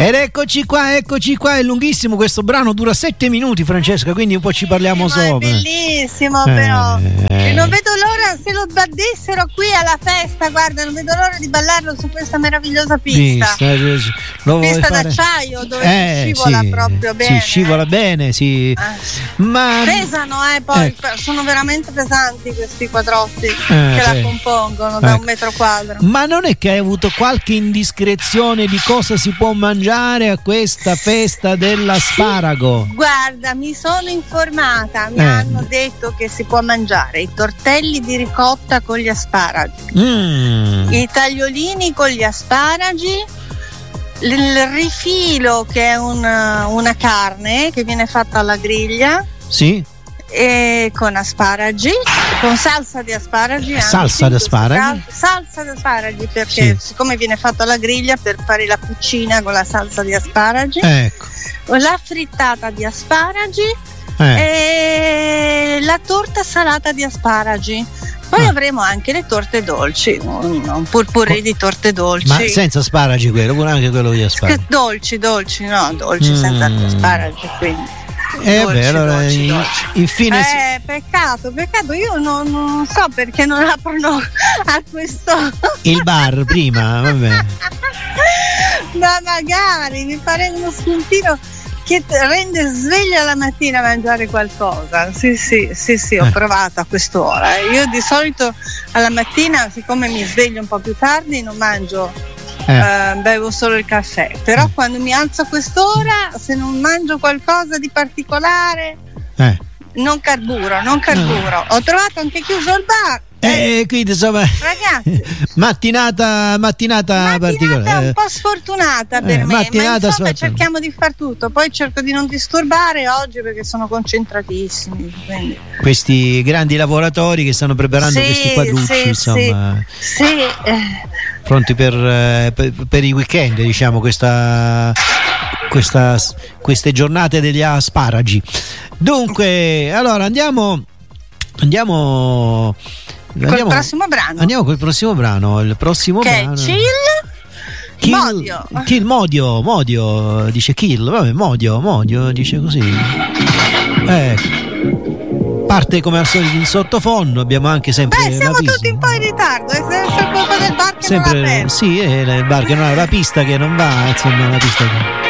Ed eccoci qua, è lunghissimo questo brano, dura 7 minuti, Francesca, quindi un po' ci parliamo sopra. È bellissimo, però. E non vedo l'ora, se lo battessero qui alla festa, guarda, non vedo l'ora di ballarlo su questa meravigliosa pista. Pista d'acciaio, dove si scivola proprio bene. Si scivola bene, sì. Ma pesano, poi sono veramente pesanti questi quadrotti che la compongono da 1 metro quadro. Ma non è che hai avuto qualche indiscrezione di cosa si può mangiare a questa festa dell'asparago? Guarda, mi sono informata, mi hanno detto che si può mangiare i tortelli di ricotta con gli asparagi, i tagliolini con gli asparagi, il rifilo che è una carne che viene fatta alla griglia. Sì. E con asparagi, con salsa di asparagi, salsa di asparagi perché siccome viene fatta alla griglia, per fare la cucina con la salsa di asparagi, ecco, la frittata di asparagi e la torta salata di asparagi. Poi avremo anche le torte dolci, un purpurì di torte dolci. Ma senza asparagi quello, anche quello di asparagi. Dolci senza asparagi, quindi. Dolci. Infine peccato, io non so perché non aprono a questo il bar prima, vabbè. Ma magari mi pare uno spuntino che rende sveglia la mattina a mangiare qualcosa. Sì, ho provato a quest'ora. Io di solito alla mattina, siccome mi sveglio un po' più tardi, non mangio, bevo solo il caffè, però quando mi alzo a quest'ora, se non mangio qualcosa di particolare, non carburo. Ho trovato anche chiuso il bar. Quindi insomma, ragazzi, mattinata particolare, un po' sfortunata per me, ma insomma cerchiamo di far tutto, poi cerco di non disturbare oggi perché sono concentratissimi, quindi. Questi grandi lavoratori che stanno preparando questi quadrucci, insomma, pronti per i weekend, diciamo, queste giornate degli asparagi. Dunque, allora andiamo col prossimo brano. Andiamo col prossimo brano. Il prossimo brano Kill Modio dice Kill, vabbè, Modio dice così. Parte come al solito in sottofondo, abbiamo anche sempre siamo tutti un po' in ritardo, è sempre colpa del bar che non ha aperto. Sì, è il bar che non ha la pista che non va, insomma, la pista che